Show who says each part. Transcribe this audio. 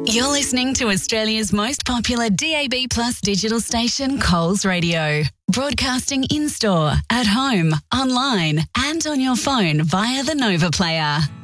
Speaker 1: You're listening to Australia's most popular DAB Plus digital station, Coles Radio. Broadcasting in-store, at home, online and on your phone via the Nova Player.